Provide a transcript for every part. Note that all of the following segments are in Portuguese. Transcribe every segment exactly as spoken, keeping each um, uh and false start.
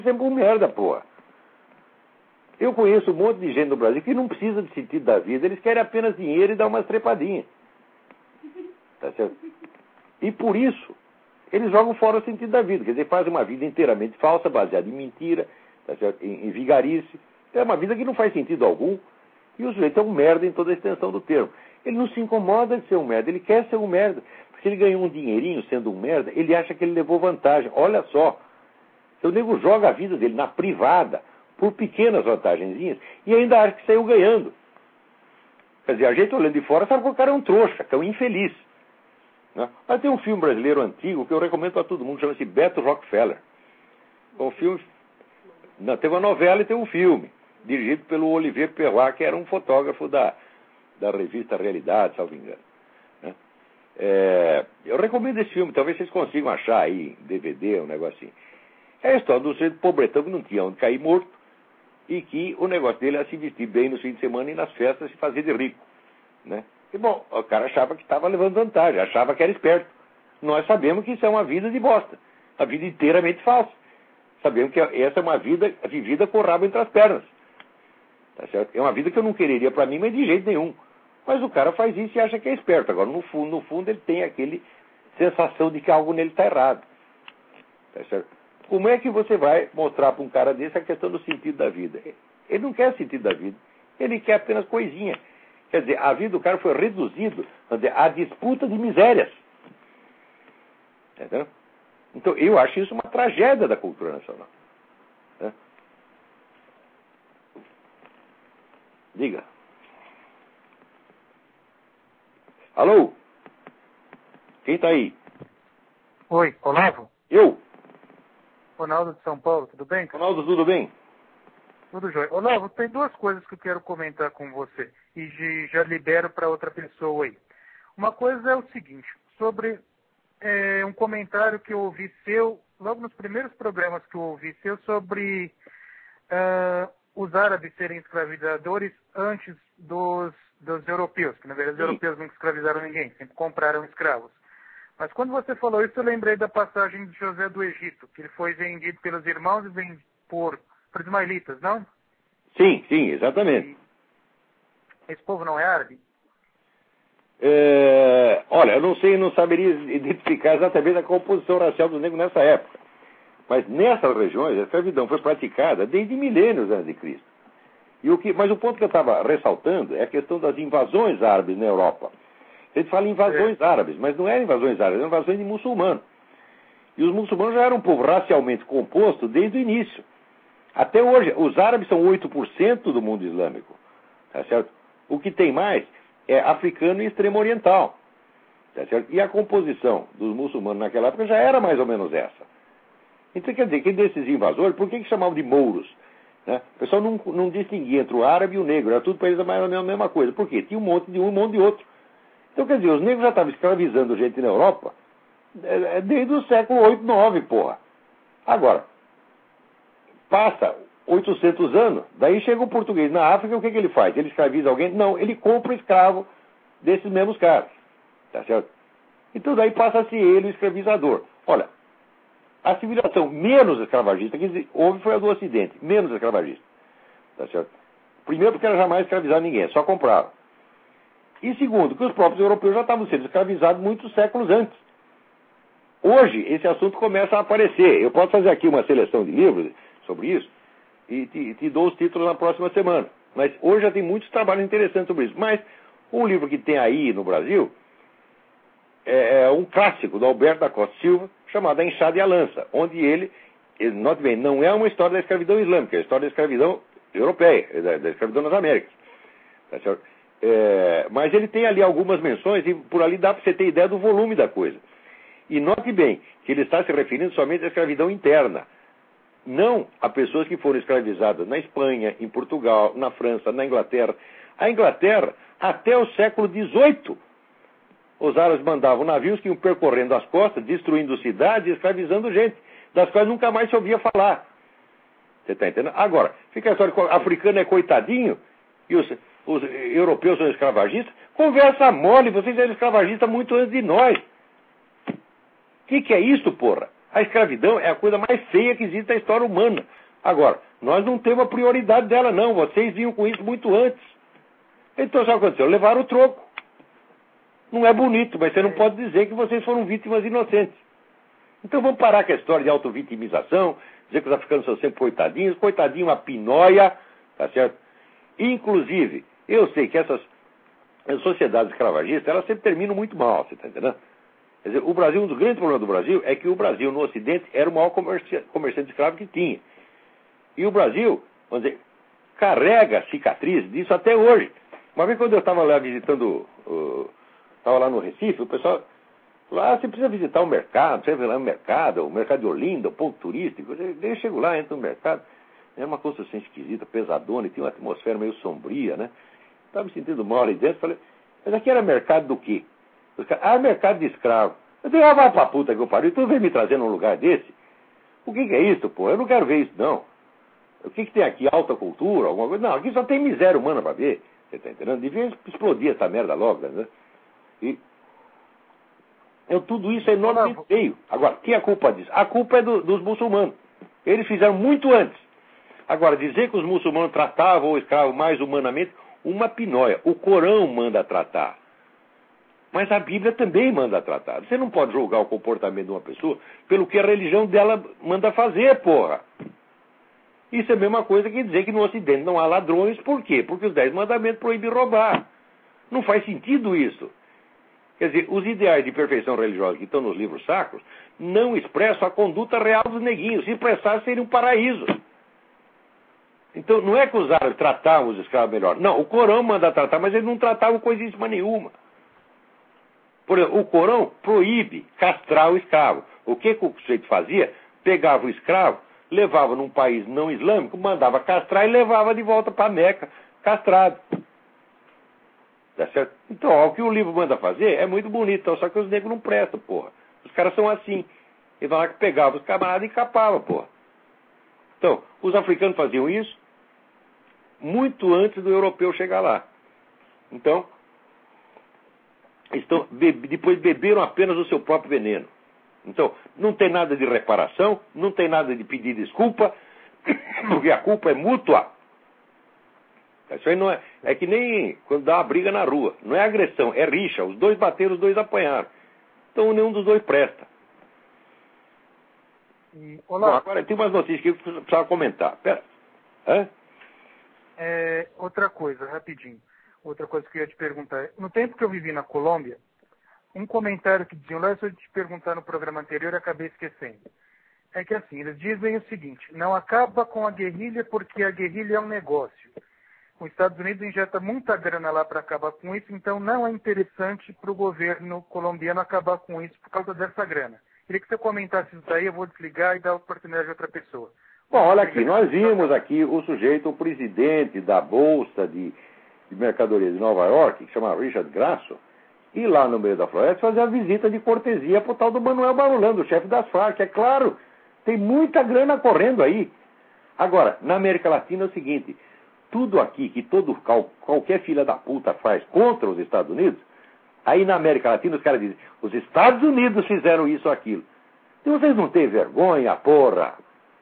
sempre um merda, porra. Eu conheço um monte de gente no Brasil que não precisa de sentido da vida, eles querem apenas dinheiro e dar umas trepadinhas. Tá certo? E por isso, eles jogam fora o sentido da vida. Quer dizer, fazem uma vida inteiramente falsa, baseada em mentira, tá certo? Em, em vigarice. É uma vida que não faz sentido algum. E o sujeito é um merda em toda a extensão do termo. Ele não se incomoda de ser um merda, ele quer ser um merda. Porque se ele ganhou um dinheirinho sendo um merda, ele acha que ele levou vantagem. Olha só. O nego joga a vida dele na privada, por pequenas vantagenzinhas, e ainda acha que saiu ganhando. Quer dizer, a gente olhando de fora sabe que o cara é um trouxa, que é um infeliz. Né? Mas tem um filme brasileiro antigo que eu recomendo para todo mundo, chama-se Beto Rockefeller. É um filme... Não, teve uma novela e tem um filme, dirigido pelo Olivier Perrois, que era um fotógrafo da, da revista Realidade, salvo engano. Né? É, eu recomendo esse filme, talvez vocês consigam achar aí, D V D, um negocinho. É a história do sujeito pobretão que não tinha onde cair morto e que o negócio dele era se vestir bem no fim de semana e nas festas se fazer de rico. Né? E, bom, o cara achava que estava levando vantagem, achava que era esperto. Nós sabemos que isso é uma vida de bosta, uma vida inteiramente falsa. Sabemos que essa é uma vida vivida com o rabo entre as pernas. Tá certo? É uma vida que eu não quereria para mim, mas de jeito nenhum. Mas o cara faz isso e acha que é esperto. Agora, no fundo, no fundo ele tem aquele sensação de que algo nele está errado. Tá certo? Como é que você vai mostrar para um cara desse a questão do sentido da vida? Ele não quer sentido da vida. Ele quer apenas coisinha. Quer dizer, a vida do cara foi reduzida à disputa de misérias. Entendeu? Então, eu acho isso uma tragédia da cultura nacional. Né? Diga. Alô? Quem está aí? Oi, Olavo? Eu? Ronaldo de São Paulo, tudo bem? Ronaldo, tudo bem? Tudo jóia. Olavo, tem duas coisas que eu quero comentar com você e de, já libero para outra pessoa aí. Uma coisa é o seguinte, sobre é, um comentário que eu ouvi seu, logo nos primeiros programas que eu ouvi seu, sobre uh, os árabes serem escravizadores antes dos, dos europeus, que na verdade os Sim. europeus nunca escravizaram ninguém, sempre compraram escravos. Mas quando você falou isso, eu lembrei da passagem de José do Egito, que ele foi vendido pelos irmãos e vendido por, por ismaelitas, não? Sim, sim, exatamente. E esse povo não é árabe? É, olha, eu não sei, não saberia identificar exatamente a composição racial dos negros nessa época. Mas nessas regiões a escravidão foi praticada desde milênios antes de Cristo. E o que, mas o ponto que eu estava ressaltando é a questão das invasões árabes na Europa. A gente fala invasões é. árabes, mas não eram invasões árabes, eram invasões de muçulmanos. E os muçulmanos já eram um povo racialmente composto desde o início. Até hoje, os árabes são oito por cento do mundo islâmico. Tá certo? O que tem mais é africano e extremo oriental. Tá certo? E a composição dos muçulmanos naquela época já era mais ou menos essa. Então, quer dizer, que desses invasores, por que, que chamavam de mouros? Né? O pessoal não, não distinguia entre o árabe e o negro, era tudo para eles mais ou menos a mesma coisa. Por quê? Tinha um monte de um e um monte de outro. Então, quer dizer, os negros já estavam escravizando gente na Europa desde o século oito, nove, porra. Agora, passa oitocentos anos, daí chega o português na África, o que, que ele faz? Ele escraviza alguém? Não, ele compra escravo desses mesmos caras. Tá certo? Então daí passa a ser ele o escravizador. Olha, a civilização menos escravagista que houve foi a do Ocidente, menos escravagista. Tá certo? Primeiro porque ela jamais escravizava ninguém, só comprava. E segundo, que os próprios europeus já estavam sendo escravizados muitos séculos antes. Hoje, esse assunto começa a aparecer. Eu posso fazer aqui uma seleção de livros sobre isso e te, te dou os títulos na próxima semana. Mas hoje já tem muitos trabalhos interessantes sobre isso. Mas um livro que tem aí no Brasil é, é um clássico do Alberto da Costa Silva, chamado A Enxada e a Lança, onde ele, ele note bem, não é uma história da escravidão islâmica, é a história da escravidão europeia, da, da escravidão nas Américas. Tá certo? É, mas ele tem ali algumas menções e por ali dá para você ter ideia do volume da coisa. E note bem que ele está se referindo somente à escravidão interna, não a pessoas que foram escravizadas na Espanha, em Portugal, na França, na Inglaterra. A Inglaterra, até o século dezoito, os árabes mandavam navios que iam percorrendo as costas, destruindo cidades e escravizando gente, das quais nunca mais se ouvia falar. Você está entendendo? Agora, fica a história que o africano é coitadinho e os, os europeus são escravagistas. Conversa mole, vocês eram escravagistas muito antes de nós. O que, que é isso, porra? A escravidão é a coisa mais feia que existe na história humana. Agora, nós não temos a prioridade dela, não. Vocês vinham com isso muito antes. Então, sabe o que aconteceu? Levaram o troco. Não é bonito, mas você não pode dizer que vocês foram vítimas inocentes. Então vamos parar com a história de autovitimização, dizer que os africanos são sempre coitadinhos. Coitadinho, uma pinóia, tá certo? Inclusive, eu sei que essas sociedades escravagistas, elas sempre terminam muito mal, você está entendendo? Quer dizer, o Brasil, um dos grandes problemas do Brasil é que o Brasil, no Ocidente, era o maior comerci- comerciante de escravo que tinha. E o Brasil, vamos dizer, carrega cicatriz disso até hoje. Uma vez quando eu estava lá visitando, estava uh, lá no Recife, o pessoal falou, ah, você precisa visitar o mercado, você vai lá no mercado, o mercado de Olinda, o ponto turístico. Eu chego lá, entro no mercado, é uma coisa assim esquisita, pesadona, e tinha uma atmosfera meio sombria, né? Estava me sentindo mal ali dentro, falei, mas aqui era mercado do quê? Os caras, ah, mercado de escravo. Eu digo, ah, vai pra puta que eu pariu, tu vem me trazer num lugar desse? O que que é isso, pô? Eu não quero ver isso, não. O que que tem aqui? Alta cultura, alguma coisa? Não, aqui só tem miséria humana pra ver. Você tá entendendo? Devia explodir essa merda logo, né? E eu, tudo isso é enormemente feio. Agora, quem é a culpa disso? A culpa é do, dos muçulmanos. Eles fizeram muito antes. Agora, dizer que os muçulmanos tratavam o escravo mais humanamente, uma pinóia. O Corão manda tratar. Mas a Bíblia também manda tratar. Você não pode julgar o comportamento de uma pessoa pelo que a religião dela manda fazer, porra. Isso é a mesma coisa que dizer que no Ocidente não há ladrões. Por quê? Porque os dez mandamentos proíbem roubar. Não faz sentido isso. Quer dizer, os ideais de perfeição religiosa que estão nos livros sacros não expressam a conduta real dos neguinhos. Se expressassem, seria um paraíso. Então, não é que os árabes tratavam os escravos melhor. Não, o Corão manda tratar, mas eles não tratavam coisíssima nenhuma. Por exemplo, o Corão proíbe castrar o escravo. O que, que o sujeito fazia? Pegava o escravo, levava num país não islâmico, mandava castrar e levava de volta para Meca, castrado. Tá certo? Então, ó, o que o livro manda fazer é muito bonito, só que os negros não prestam, porra. Os caras são assim. Eles vão lá que pegavam os camaradas e capavam, porra. Então, os africanos faziam isso muito antes do europeu chegar lá. Então, estão, be- depois beberam apenas o seu próprio veneno. Então, não tem nada de reparação, não tem nada de pedir desculpa, porque a culpa é mútua. Isso aí não é, é que nem quando dá uma briga na rua. Não é agressão, é rixa. Os dois bateram, os dois apanharam. Então, nenhum dos dois presta. E, Bom, agora tem umas notícias que eu precisava comentar. Pera. Hã? É, outra coisa, rapidinho. Outra coisa que eu ia te perguntar. No tempo que eu vivi na Colômbia, um comentário que diziam lá, eu te perguntar no programa anterior e acabei esquecendo. É que assim, eles dizem o seguinte, não acaba com a guerrilha porque a guerrilha é um negócio. Os Estados Unidos injeta muita grana lá para acabar com isso, então não é interessante para o governo colombiano acabar com isso por causa dessa grana. Queria que você comentasse isso daí, eu vou desligar e dar a oportunidade a outra pessoa. Bom, olha aqui, nós vimos aqui o sujeito, o presidente da Bolsa de, de Mercadorias de Nova York, que chama Richard Grasso, ir lá no meio da floresta fazer a visita de cortesia para o tal do Manuel Barulando, o chefe das Farc. É claro, tem muita grana correndo aí. Agora, na América Latina é o seguinte, tudo aqui que todo, qualquer filha da puta faz contra os Estados Unidos, aí na América Latina os caras dizem, os Estados Unidos fizeram isso ou aquilo. E vocês não têm vergonha, porra?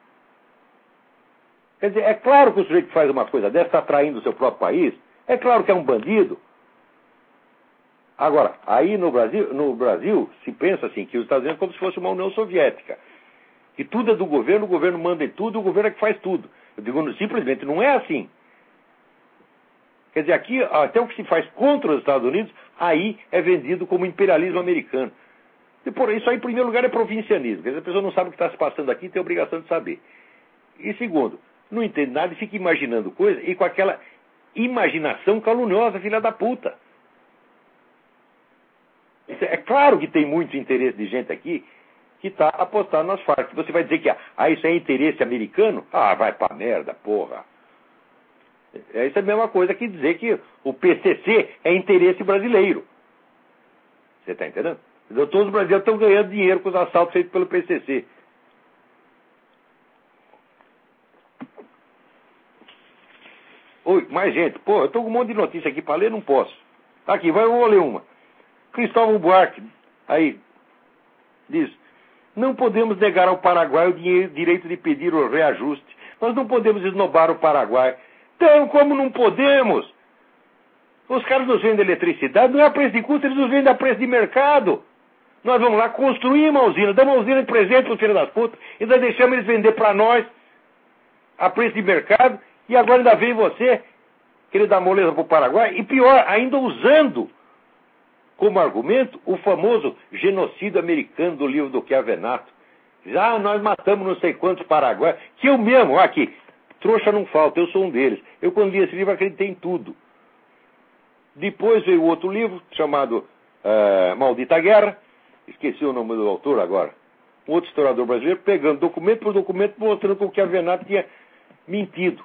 Quer dizer, é claro que o sujeito que faz uma coisa dessa está traindo o seu próprio país. É claro que é um bandido. Agora, aí no Brasil, no Brasil se pensa assim, que os Estados Unidos é como se fosse uma União Soviética. Que tudo é do governo, o governo manda em tudo, o governo é que faz tudo. Eu digo, simplesmente não é assim. Quer dizer, aqui, até o que se faz contra os Estados Unidos, aí é vendido como imperialismo americano. E por isso aí, em primeiro lugar, é provincianismo. Quer dizer, a pessoa não sabe o que está se passando aqui e tem a obrigação de saber. E segundo, não entende nada e fica imaginando coisa e com aquela imaginação caluniosa, filha da puta. É claro que tem muito interesse de gente aqui que está apostando nas Farc. Você vai dizer que ah, isso é interesse americano? Ah, vai pra merda, porra. É isso é a mesma coisa que dizer que o P C C é interesse brasileiro. Você está entendendo? Todos os brasileiros estão ganhando dinheiro com os assaltos feitos pelo P C C. Oi, mais gente. Pô, eu estou com um monte de notícia aqui para ler, não posso. Aqui, vai, eu vou ler uma. Cristóvão Buarque, aí, diz, Não podemos negar ao Paraguai o direito de pedir o reajuste. Nós não podemos esnobar o Paraguai. Então, como não podemos? Os caras nos vendem eletricidade, não é a preço de custo, eles nos vendem a preço de mercado. Nós vamos lá, construir uma usina, damos uma usina de presente para os filhos das putas, ainda deixamos eles vender para nós a preço de mercado, e agora ainda vem você querer dar moleza para o Paraguai, e pior, ainda usando como argumento o famoso genocídio americano do livro do Chiavenato. Já nós matamos não sei quantos paraguaios, que eu mesmo, aqui, trouxa não falta, eu sou um deles. Eu quando li esse livro acreditei em tudo. Depois veio outro livro, chamado uh, Maldita Guerra, esqueci o nome do autor agora, um outro historiador brasileiro, pegando documento por documento, mostrando que o Chiavenato tinha mentido.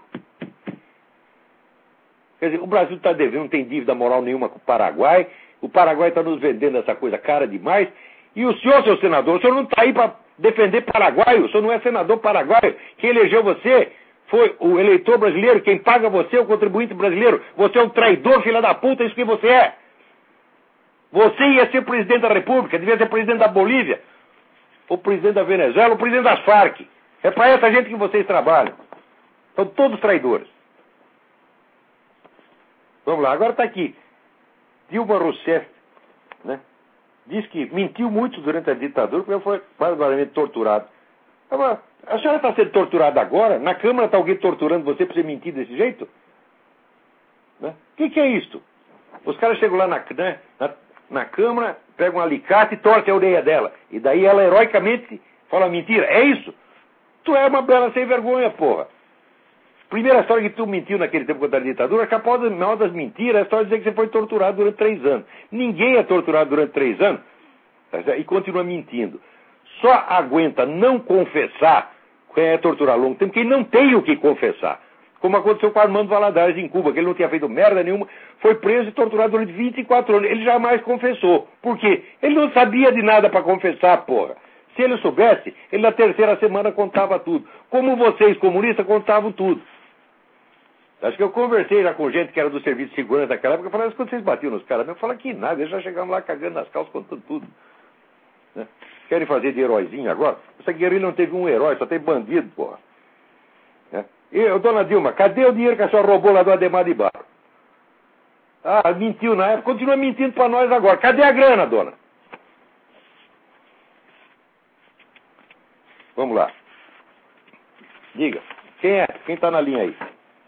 Quer dizer, o Brasil está devendo, não tem dívida moral nenhuma com o Paraguai, o Paraguai está nos vendendo essa coisa cara demais, e o senhor, seu senador, o senhor não está aí para defender paraguaio, o senhor não é senador paraguaio, quem elegeu você foi o eleitor brasileiro, quem paga você é o contribuinte brasileiro, você é um traidor, filha da puta, é isso que você é. Você ia ser presidente da República, devia ser presidente da Bolívia, ou presidente da Venezuela, ou presidente das Farc. É para essa gente que vocês trabalham. São todos traidores. Vamos lá, agora está aqui. Dilma Rousseff, né, diz que mentiu muito durante a ditadura, porque foi barbaramente torturado. Agora, a senhora está sendo torturada agora? Na Câmara está alguém torturando você para você mentir desse jeito? O né? que, que é isto? Os caras chegam lá na, né, na, na Câmara, pegam um alicate e torcem a orelha dela. E daí ela heroicamente fala mentira. É isso? Tu é uma bela sem vergonha, porra. Primeira história que tu mentiu naquele tempo contra a ditadura, a capaz das maiores das mentiras é a história de dizer que você foi torturado durante três anos. Ninguém é torturado durante três anos e continua mentindo. Só aguenta não confessar quem é torturar longo tempo, quem não tem o que confessar. Como aconteceu com Armando Valadares em Cuba, que ele não tinha feito merda nenhuma, foi preso e torturado durante vinte e quatro anos. Ele jamais confessou. Por quê? Ele não sabia de nada para confessar, porra. Se ele soubesse, ele na terceira semana contava tudo. Como vocês, comunistas, contavam tudo. Acho que eu conversei já com gente que era do serviço de segurança naquela época, eu falei, mas quando vocês batiam nos caras, eu falei que nada, eles já chegavam lá cagando nas calças, contando tudo. Né? Querem fazer de heróizinho agora? Essa guerrilha não teve um herói, só tem bandido, porra. Né? E, dona Dilma, cadê o dinheiro que a senhora roubou lá do Ademar de Barro? Ah, mentiu na época, continua mentindo para nós agora. Cadê a grana, dona? Vamos lá. Diga, quem é? Quem está na linha aí?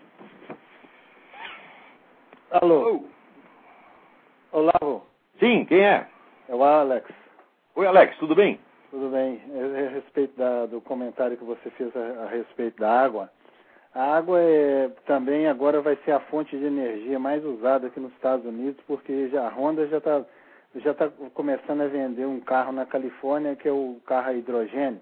Alô? Olá, vô. Sim, quem é? É o Alex. Oi, Alex, tudo bem? Tudo bem. A respeito da, do comentário que você fez a, a respeito da água. A água é, também agora vai ser a fonte de energia mais usada aqui nos Estados Unidos, porque já, a Honda já está já tá começando a vender um carro na Califórnia, que é o carro a hidrogênio.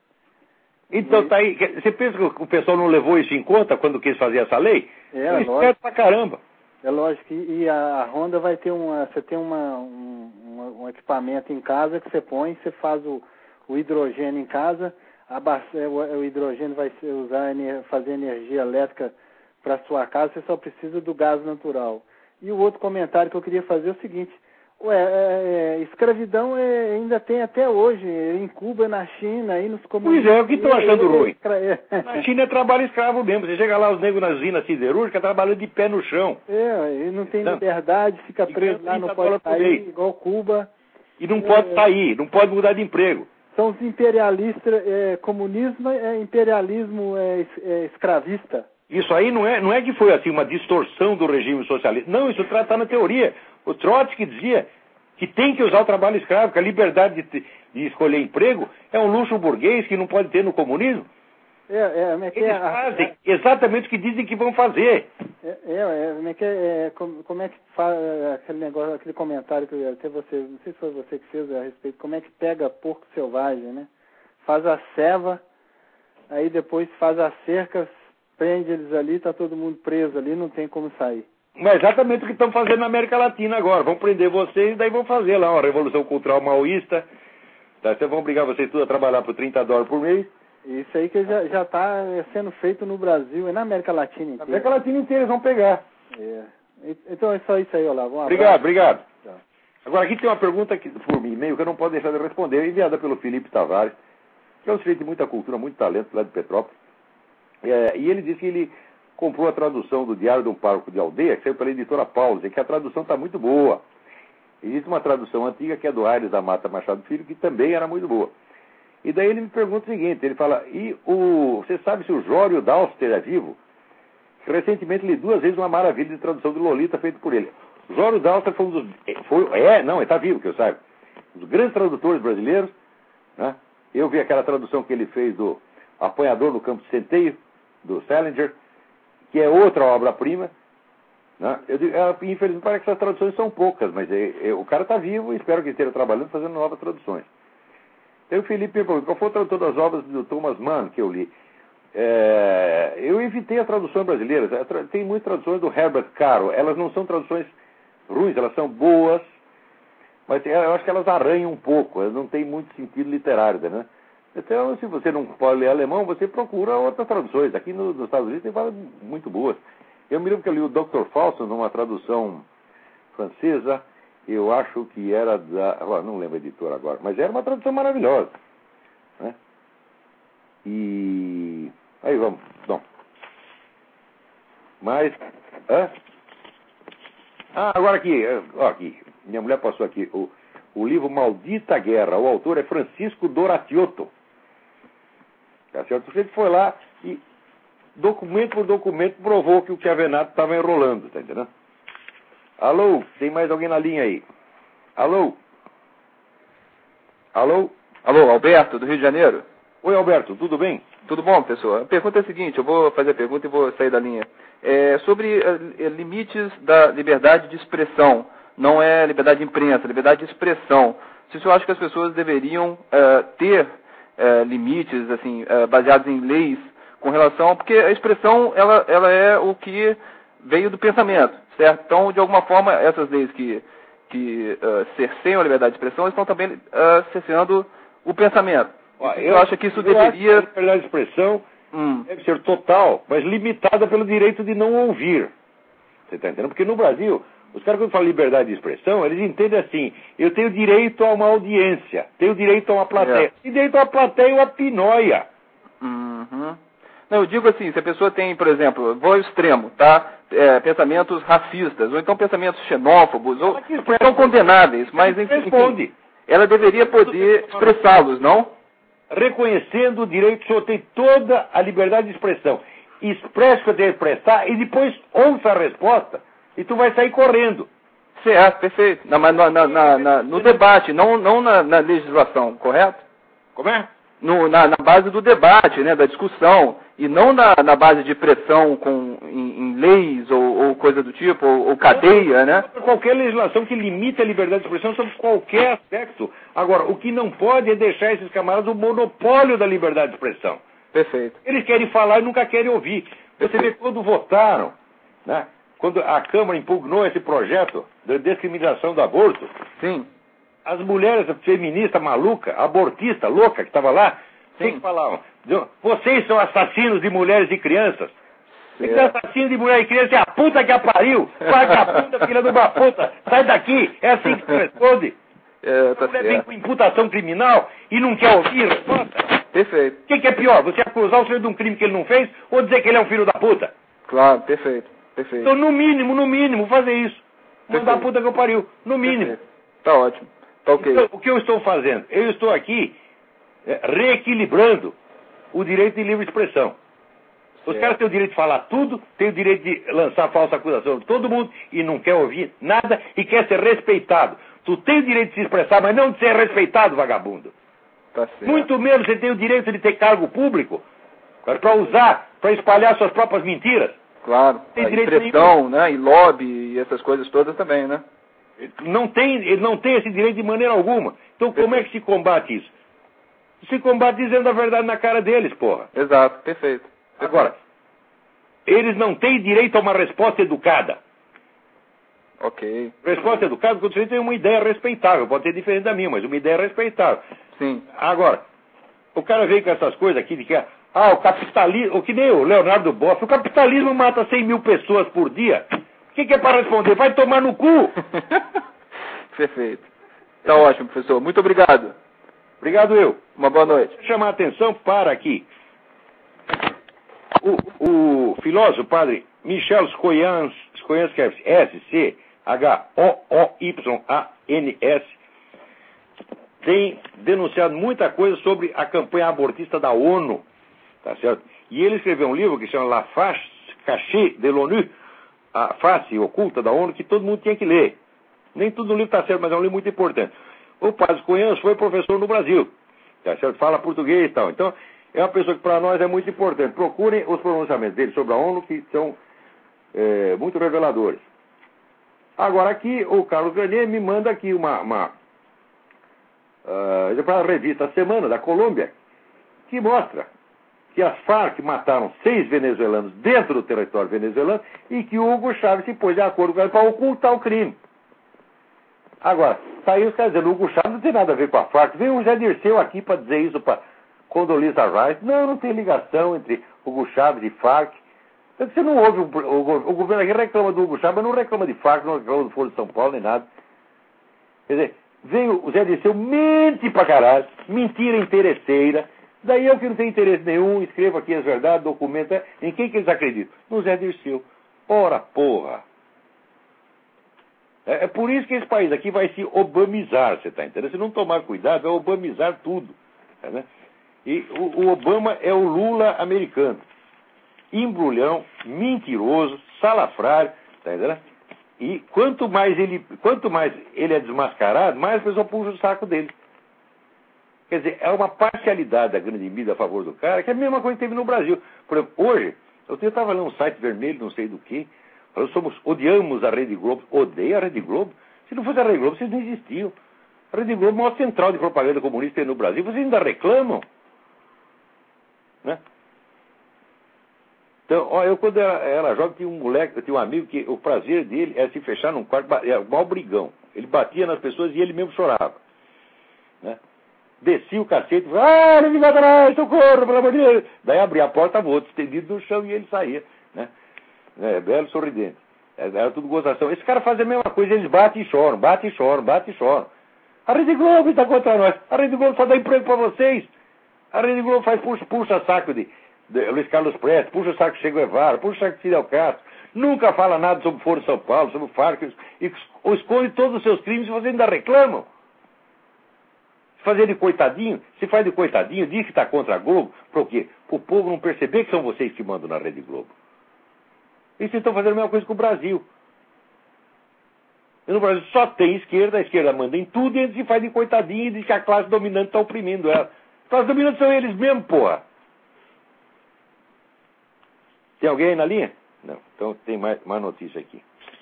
Então, e... tá aí. Você pensa que o pessoal não levou isso em conta quando quis fazer essa lei? É, é esperto pra caramba. É lógico, e a Honda vai ter uma, você tem uma, um, um equipamento em casa que você põe, você faz o, o hidrogênio em casa, abaste, o, o hidrogênio vai ser, usar, fazer energia elétrica para a sua casa, você só precisa do gás natural. E o outro comentário que eu queria fazer é o seguinte, ué, é, é, escravidão é, ainda tem até hoje, em Cuba, na China, aí nos comunistas. Pois é, o que estão achando é, ruim? É, na China é trabalho escravo mesmo. Você chega lá, os negros nas usinas siderúrgicas trabalhando de pé no chão. É, e não tem liberdade, fica preso lá, não pode sair, igual Cuba. E não é, pode sair, não pode mudar de emprego. São os imperialistas, é, comunismo é imperialismo é, é, escravista. Isso aí não é, não é que foi assim uma distorção do regime socialista. Não, isso está na teoria. O Trotsky dizia que tem que usar o trabalho escravo, que a liberdade de, de escolher emprego é um luxo burguês que não pode ter no comunismo. É, é, é, Eles é, fazem é, exatamente o que dizem que vão fazer. É, é, é, é, como, como é que faz aquele negócio, aquele comentário que até você, não sei se foi você que fez a respeito, como é que pega porco selvagem, né? Faz a ceva, aí depois faz a cerca, prende eles ali, tá todo mundo preso ali, não tem como sair. Mas é exatamente o que estão fazendo na América Latina agora. Vão prender vocês e daí vão fazer lá uma revolução cultural maoísta. Tá? Vocês vão obrigar vocês tudo a trabalhar por trinta dólares por mês. Isso aí que já está sendo feito no Brasil e na América Latina inteira. Na América Latina inteira eles vão pegar. É. Então é só isso aí, Olavo. Um obrigado, obrigado. Tchau. Agora aqui tem uma pergunta que, por e-mail que eu não posso deixar de responder, enviada pelo Felipe Tavares. que é um sujeito de muita cultura, muito talento, lá de Petrópolis. É, e ele disse que ele comprou a tradução do Diário de um Pároco de Aldeia, que saiu pela editora Paulus, e que a tradução está muito boa. Existe uma tradução antiga que é do Aires da Mata Machado Filho, que também era muito boa. E daí ele me pergunta o seguinte, ele fala, e o, você sabe se o Jório Dalster é vivo? Recentemente li duas vezes uma maravilha de tradução do Lolita feito por ele. O Jório Dalster foi um dos... Foi, é, não, ele está vivo, que eu saiba. Um dos grandes tradutores brasileiros, né? Eu vi aquela tradução que ele fez do Apanhador no Campo de Centeio, do Salinger, que é outra obra-prima. Né? Eu digo, é, infelizmente, parece que essas traduções são poucas, mas é, é, o cara está vivo e espero que ele esteja trabalhando fazendo novas traduções. Então o Felipe me perguntou, qual foi o tradutor das obras do Thomas Mann que eu li? É, eu evitei as traduções brasileiras. Tem muitas traduções do Herbert Caro. Elas não são traduções ruins, elas são boas, mas eu acho que elas arranham um pouco, elas não têm muito sentido literário, né? Então, se você não pode ler alemão, você procura outras traduções. Aqui no, nos Estados Unidos tem várias muito boas. Eu me lembro que eu li o doutor Fausto numa tradução francesa, eu acho que era da... não lembro a editora agora, mas era uma tradução maravilhosa. Né? E... aí vamos. Não. Mas... Hã? Ah, agora aqui, ó, aqui. Minha mulher passou aqui. O, o livro Maldita Guerra. O autor é Francisco Doratiotto. Tá certo? O sujeito foi lá e, documento por documento, provou que o Chiavenato estava enrolando, tá entendendo? Alô? Tem mais alguém na linha aí? Alô? Alô? Alô, Alberto, do Rio de Janeiro? Oi, Alberto, tudo bem? Tudo bom, pessoal? A pergunta é a seguinte, eu vou fazer a pergunta e vou sair da linha. É sobre uh, limites da liberdade de expressão. Não é liberdade de imprensa, é liberdade de expressão. Se o senhor acha que as pessoas deveriam uh, ter uh, limites, assim, uh, baseados em leis, com relação... porque a expressão, ela, ela é o que veio do pensamento, certo? Então, de alguma forma, essas leis que, que uh, cerceiam a liberdade de expressão estão também uh, cerceando o pensamento. Ó, eu, eu acho que isso eu deveria... Acho que a liberdade de expressão hum. deve ser total, mas limitada pelo direito de não ouvir. Você está entendendo? Porque no Brasil, os caras quando falam liberdade de expressão, eles entendem assim, eu tenho direito a uma audiência, tenho direito a uma plateia. É. E direito a uma plateia é uma pinóia. Uhum. Não, eu digo assim, se a pessoa tem, por exemplo, vou ao extremo, tá? É, pensamentos racistas, ou então pensamentos xenófobos, ou que são condenáveis, mas enfim, responde. Ela deveria poder expressá-los, não? Reconhecendo o direito, o senhor tem toda a liberdade de expressão. Expressa o que eu tenho que expressar e depois ouça a resposta e tu vai sair correndo. Certo, perfeito. Na, na, na, na, no debate, não, não na, na legislação, correto? Como é? No, na, na base do debate, né, da discussão, e não na, na base de pressão com, em, em leis ou, ou coisa do tipo, ou, ou cadeia, né? Qualquer legislação que limite a liberdade de expressão sobre qualquer aspecto. Agora, o que não pode é deixar esses camaradas o monopólio da liberdade de expressão. Perfeito. Eles querem falar e nunca querem ouvir. Você Perfeito. vê quando votaram, né? Quando a Câmara impugnou esse projeto de descriminalização do aborto, sim, as mulheres feministas malucas, abortistas, louca que estava lá, o que falavam? Vocês são assassinos de mulheres e crianças. Você é assassino de mulher e criança, é a puta que a pariu. Vagabunda, filha de uma puta. Sai daqui. É assim que se responde. É, tá a mulher vem com imputação criminal e não quer ouvir resposta. Perfeito. O que, que é pior? Você acusar o sujeito de um crime que ele não fez ou dizer que ele é um filho da puta? Claro, perfeito. Perfeito. Então, no mínimo, no mínimo, fazer isso. Mandar a puta que eu pariu. No mínimo. Perfeito. Tá ótimo. Tá ok. Então, o que eu estou fazendo? Eu estou aqui é, reequilibrando o direito de livre expressão. Os certo. caras têm o direito de falar tudo, têm o direito de lançar falsa acusação de todo mundo e não quer ouvir nada e quer ser respeitado. Tu tem o direito de se expressar, mas não de ser respeitado, vagabundo. Tá certo. Muito menos você tem o direito de ter cargo público para usar, para espalhar suas próprias mentiras. Claro, Tem a direito impressão, né, e lobby e essas coisas todas também, né? Não tem, ele não tem esse direito de maneira alguma. Então como é que se combate isso? Se combate dizendo a verdade na cara deles, porra. Exato, perfeito. perfeito. Agora, eles não têm direito a uma resposta educada. Ok. Resposta educada porque o sujeito tem uma ideia respeitável. Pode ser diferente da minha, mas uma ideia respeitável. Sim. Agora, o cara vem com essas coisas aqui de que, ah, o capitalismo, o que nem o Leonardo Boff, o capitalismo mata cem mil pessoas por dia. O que, que é para responder? Vai tomar no cu! Perfeito. Tá ótimo, professor. Muito obrigado. Obrigado eu. Uma boa noite. Vou chamar a atenção para aqui. O, o filósofo padre Michel Scoyans, Scoyans S C H O O Y A N S, tem denunciado muita coisa sobre a campanha abortista da ONU, tá certo? E ele escreveu um livro que se chama La Face Cachée de l'ONU, a face oculta da ONU, que todo mundo tinha que ler. Nem tudo no livro está certo, mas é um livro muito importante. O padre Scoyans foi professor no Brasil, tá certo? Fala português e tal. Então, é uma pessoa que para nós é muito importante. Procurem os pronunciamentos dele sobre a ONU, que são é, muito reveladores. Agora aqui, o Carlos Granier me manda aqui uma, uma uh, para a revista Semana, da Colômbia, que mostra que as Farc mataram seis venezuelanos dentro do território venezuelano e que o Hugo Chávez se pôs de acordo com ele para ocultar o crime. Agora, tá aí os caras dizendo, o Hugo Chávez não tem nada a ver com a Farc. Veio o Zé Dirceu aqui para dizer isso para Condoleezza Rice. Não, não tem ligação entre Hugo Chávez e Farc. Você não ouve, o, o, o governo aqui reclama do Hugo Chávez, mas não reclama de Farc, não reclama do Foro de São Paulo, nem nada. Quer dizer, veio o Zé Dirceu, mente pra caralho, mentira interesseira. Daí eu que não tenho interesse nenhum, escrevo aqui as verdades, documento. Em quem que eles acreditam? No Zé Dirceu. Ora, porra. É, é por isso que esse país aqui vai se obamizar, você está entendendo? Se não tomar cuidado, vai obamizar tudo. Tá, né? E o, o Obama é o Lula americano. Embrulhão, mentiroso, salafrário, tá entendendo? E quanto mais ele, quanto mais ele é desmascarado, mais a pessoa puxa o saco dele. Quer dizer, é uma parcialidade da grande mídia a favor do cara, que é a mesma coisa que teve no Brasil. Por exemplo, hoje, eu estava lendo um site vermelho, não sei do que, nós somos, odiamos a Rede Globo. Odeia a Rede Globo? Se não fosse a Rede Globo, vocês não existiam. A Rede Globo é a maior central de propaganda comunista no Brasil, vocês ainda reclamam? Né? Então, ó, eu quando era, era jovem, tinha um moleque, eu tinha um amigo que o prazer dele era se fechar num quarto, era um mau brigão. Ele batia nas pessoas e ele mesmo chorava. Né? Descia o cacete, ah, ele vai atrás, socorro, pelo amor de Deus. Daí abria a porta, o outro estendido no chão e ele saía. Né? É, belo, sorridente. Era tudo gozação. Esse cara faz a mesma coisa, eles batem e choram, batem e choram, batem e choram. A Rede Globo está contra nós. A Rede Globo só dá emprego para vocês. A Rede Globo faz puxa, puxa saco de, de Luiz Carlos Prestes, puxa o saco de Che Guevara, puxa o saco de Fidel Castro. Nunca fala nada sobre o Foro de São Paulo, sobre o Farc, e esconde todos os seus crimes e vocês ainda reclamam. Fazer de coitadinho, se faz de coitadinho, diz que está contra a Globo, por quê? Para o povo não perceber que são vocês que mandam na Rede Globo. E vocês estão fazendo a mesma coisa com o Brasil. E no Brasil só tem esquerda, a esquerda manda em tudo e eles se fazem de coitadinho e diz que a classe dominante está oprimindo ela. A classe dominante são eles mesmo, porra. Tem alguém aí na linha? Não. Então tem mais, mais notícia aqui.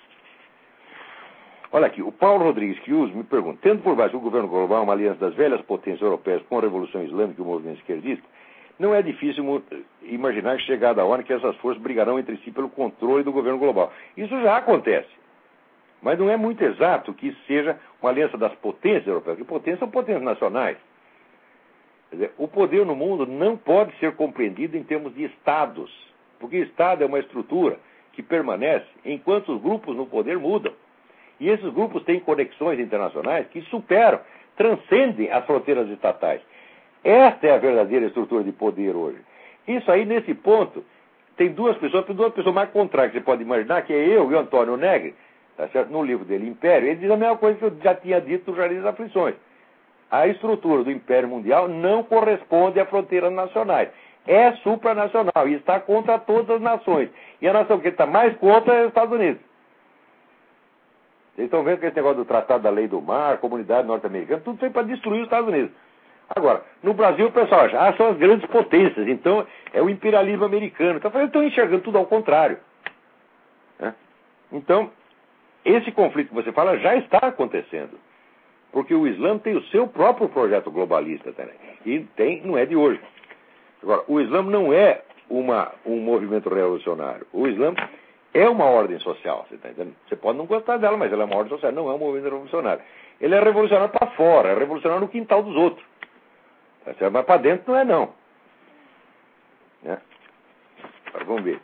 Olha aqui, o Paulo Rodrigues Quius me pergunta, tendo por base o governo global uma aliança das velhas potências europeias com a Revolução Islâmica e o movimento esquerdista, não é difícil imaginar que chegada a hora que essas forças brigarão entre si pelo controle do governo global. Isso já acontece. Mas não é muito exato que isso seja uma aliança das potências europeias, porque potências são potências nacionais. Quer dizer, o poder no mundo não pode ser compreendido em termos de estados, porque Estado é uma estrutura que permanece enquanto os grupos no poder mudam. E esses grupos têm conexões internacionais que superam, transcendem as fronteiras estatais. Esta é a verdadeira estrutura de poder hoje. Isso aí, nesse ponto, tem duas pessoas, duas pessoas mais contrárias que você pode imaginar, que é eu e o Antônio Negri, tá certo? No livro dele, Império, ele diz a mesma coisa que eu já tinha dito no Jardim das Aflições. A estrutura do Império Mundial não corresponde a fronteiras nacionais. É supranacional e está contra todas as nações. E a nação que está mais contra é os Estados Unidos. Vocês estão vendo que esse negócio do Tratado da Lei do Mar, Comunidade Norte-Americana, tudo isso aí para destruir os Estados Unidos. Agora, no Brasil o pessoal acha, ah, são as grandes potências, então é o imperialismo americano. Então, eu estou enxergando tudo ao contrário. Né? Então, esse conflito que você fala já está acontecendo. Porque o Islã tem o seu próprio projeto globalista também. E tem, não é de hoje. Agora, o Islã não é uma, um movimento revolucionário. O Islã é uma ordem social, você está entendendo? Você pode não gostar dela, mas ela é uma ordem social, não é um movimento revolucionário. Ele é revolucionário para fora, é revolucionário no quintal dos outros. Mas para dentro não é, não. Né? Agora, vamos ver.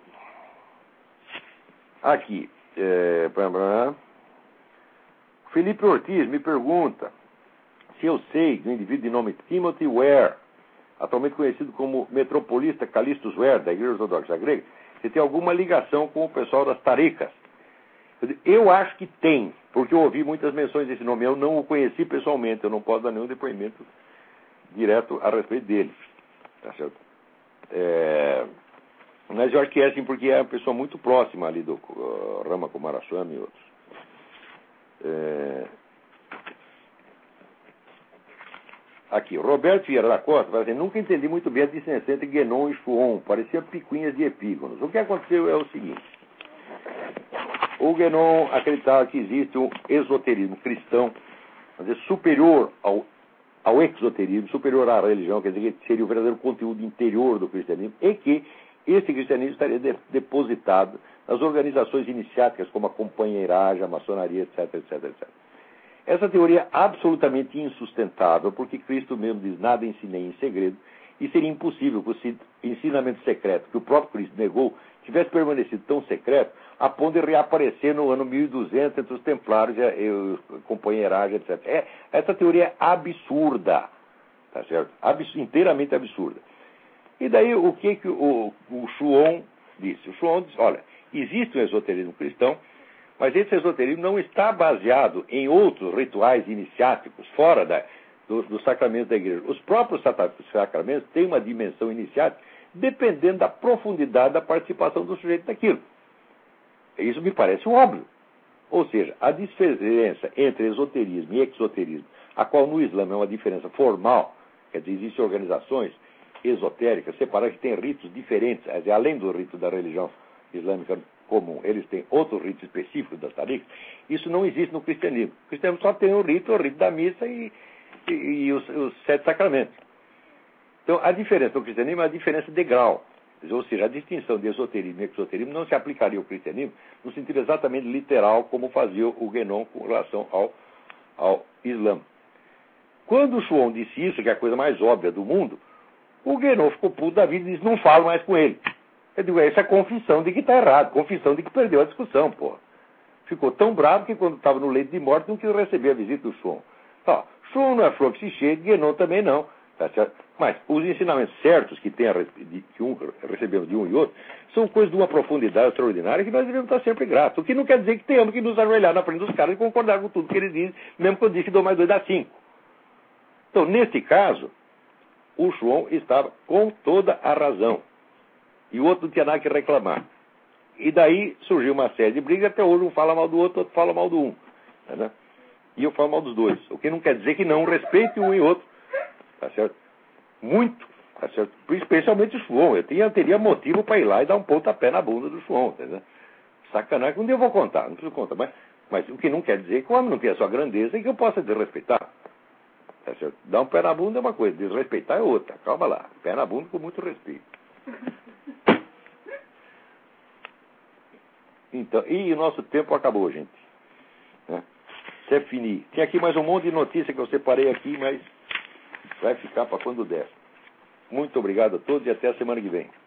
Aqui. É... Felipe Ortiz me pergunta se eu sei de um indivíduo de nome Timothy Ware, atualmente conhecido como metropolista Calixtus Ware, da Igreja Ortodoxa Grega, se tem alguma ligação com o pessoal das taricas. Eu acho que tem, porque eu ouvi muitas menções desse nome. Eu não o conheci pessoalmente, eu não posso dar nenhum depoimento direto a respeito dele. Tá certo? É... Mas eu acho que é assim, porque é uma pessoa muito próxima ali do uh, Rama Kumaraswamy e outros. É... Aqui, Roberto Vieira da Costa vai dizer: nunca entendi muito bem a distinção entre Guénon e Chuon, parecia picuinhas de epígonos. O que aconteceu é o seguinte: o Guénon acreditava que existe um esoterismo cristão, quer dizer, superior ao, ao exoterismo, superior à religião, quer dizer, que seria o verdadeiro conteúdo interior do cristianismo, e que esse cristianismo estaria de, depositado nas organizações iniciáticas, como a companheiragem, a maçonaria, etc, etc, etcétera. Essa teoria é absolutamente insustentável, porque Cristo mesmo diz: nada ensinei em segredo, e seria impossível que o ensinamento secreto, que o próprio Cristo negou, tivesse permanecido tão secreto, a ponto de reaparecer no ano mil e duzentos entre os templários e a, e a companheiragem, etcétera. É, essa teoria é absurda, tá certo? Abs, inteiramente absurda. E daí o que, que o, o Chuon disse? O Chuon disse: olha, existe um esoterismo cristão, mas esse esoterismo não está baseado em outros rituais iniciáticos, fora da, do, do sacramento da igreja. Os próprios sacramentos têm uma dimensão iniciática, dependendo da profundidade da participação do sujeito naquilo. Isso me parece óbvio. Ou seja, a diferença entre esoterismo e exoterismo, a qual no Islã é uma diferença formal, quer dizer, existem organizações esotéricas separadas que têm ritos diferentes, quer dizer, além do rito da religião islâmica comum, eles têm outros ritos específicos das tarikas. Isso não existe no cristianismo. O cristianismo só tem um rito, o rito da missa e, e, e os, os sete sacramentos. Então, a diferença do cristianismo é a diferença de grau. Ou seja, a distinção de esoterismo e exoterismo não se aplicaria ao cristianismo no sentido exatamente literal, como fazia o Guénon com relação ao, ao Islã. Quando o Chuon disse isso, que é a coisa mais óbvia do mundo, o Guénon ficou puto da vida e disse: não falo mais com ele. Eu digo: essa é a confissão de que está errado, confissão de que perdeu a discussão, pô. Ficou tão bravo que quando estava no leito de morte não quis receber a visita do Chuon. Ó, Chuon não é flor que se chegue, Guénon também não. Tá certo? Mas os ensinamentos certos que, tem a, de, que um, recebemos de um e outro são coisas de uma profundidade extraordinária que nós devemos estar sempre gratos. O que não quer dizer que tenhamos que nos ajoelhar na frente dos caras e concordar com tudo que eles dizem, mesmo que eu disse que dois mais dois dá cinco. Então, nesse caso, o Chuon estava com toda a razão. E o outro não tinha nada que reclamar. E daí surgiu uma série de brigas, até hoje um fala mal do outro, outro fala mal do um. Né? E eu falo mal dos dois. O que não quer dizer que não respeite um e outro. Tá certo? Muito. Tá certo? Especialmente o Chuon. Eu, tinha, eu teria motivo para ir lá e dar um pontapé na bunda do Chuon. Tá, sacanagem, um dia eu vou contar, não preciso contar. Mas, mas o que não quer dizer que o homem não tem a sua grandeza e que eu possa desrespeitar. Tá certo? Dar um pé na bunda é uma coisa, desrespeitar é outra. Calma lá. Pé na bunda com muito respeito. Então, e o nosso tempo acabou, gente. Né? C'est fini. Tem aqui mais um monte de notícia que eu separei aqui, mas vai ficar para quando der. Muito obrigado a todos e até a semana que vem.